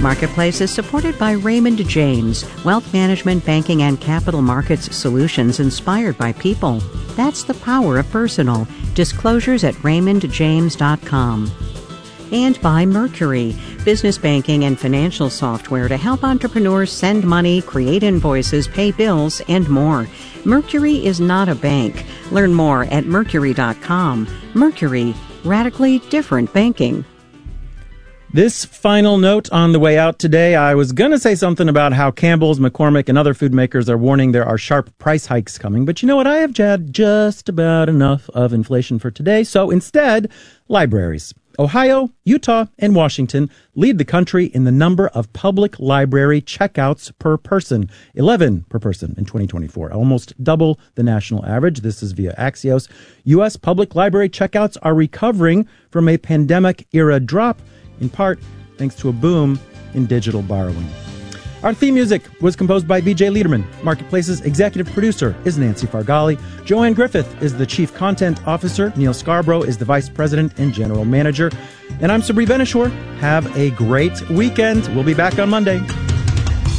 Marketplace is supported by Raymond James, wealth management, banking, and capital markets solutions inspired by people. That's the power of personal. Disclosures at raymondjames.com. And by Mercury, business banking and financial software to help entrepreneurs send money, create invoices, pay bills, and more. Mercury is not a bank. Learn more at mercury.com. Mercury, radically different banking. This final note on the way out today, I was going to say something about how Campbell's, McCormick, and other food makers are warning there are sharp price hikes coming. But you know what? I have had just about enough of inflation for today. So instead, libraries. Ohio, Utah, and Washington lead the country in the number of public library checkouts per person, 11 per person in 2024, almost double the national average. This is via Axios. U.S. public library checkouts are recovering from a pandemic-era drop, in part thanks to a boom in digital borrowing. Our theme music was composed by B.J. Liederman. Marketplace's executive producer is Nancy Fargali. Joanne Griffith is the chief content officer. Neil Scarborough is the vice president and general manager. And I'm Sabri Benishore. Have a great weekend. We'll be back on Monday.